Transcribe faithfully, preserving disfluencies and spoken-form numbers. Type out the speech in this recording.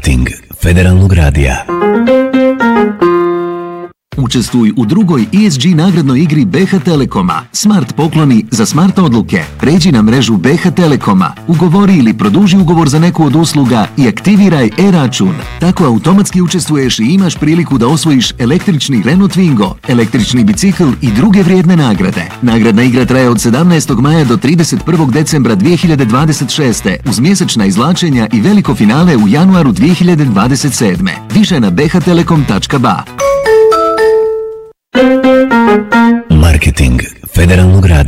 Marketing Federalnog radija. Učestvuj u drugoj E S G nagradnoj igri B H Telekoma. Smart pokloni za smart odluke. Pređi na mrežu B H Telekoma, ugovori ili produži ugovor za neku od usluga i aktiviraj e-račun. Tako automatski učestvuješ i imaš priliku da osvojiš električni Renault Twingo, električni bicikl i druge vrijedne nagrade. Nagradna igra traje od sedamnaestog maja do trideset prvog decembra dvije hiljade dvadeset šeste uz mjesečna izvlačenja i veliko finale u januaru dvije hiljade dvadeset sedme. Više na b h telekom tačka b a. Marketing Federalnog radija.